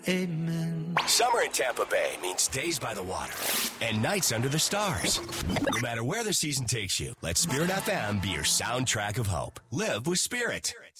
amen. Summer in Tampa Bay means days by the water and nights under the stars. No matter where the season takes you, let Spirit FM be your soundtrack of hope. Live with Spirit.